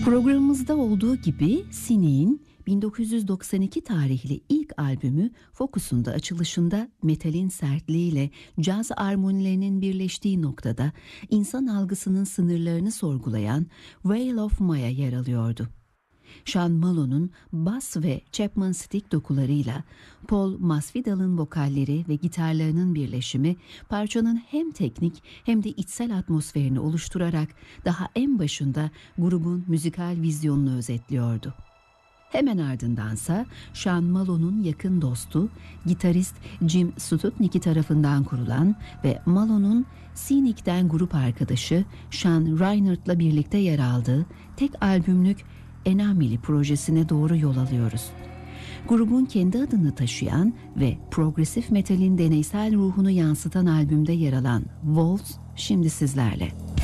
Programımızda olduğu gibi Cynic'in 1992 tarihli ilk albümü Focus'un da açılışında metalin sertliğiyle caz armonilerinin birleştiği noktada insan algısının sınırlarını sorgulayan Veil of Maya yer alıyordu. Sean Malone'un bas ve Chapman stick dokularıyla Paul Masvidal'ın vokalleri ve gitarlarının birleşimi parçanın hem teknik hem de içsel atmosferini oluşturarak daha en başında grubun müzikal vizyonunu özetliyordu. Hemen ardındansa Sean Malone'un yakın dostu, gitarist Jim Stutnicki tarafından kurulan ve Malone'un Cynic'ten grup arkadaşı Sean Reinert'la birlikte yer aldığı tek albümlük Enamili projesine doğru yol alıyoruz. Grubun kendi adını taşıyan ve progresif metalin deneysel ruhunu yansıtan albümde yer alan Wolves şimdi sizlerle.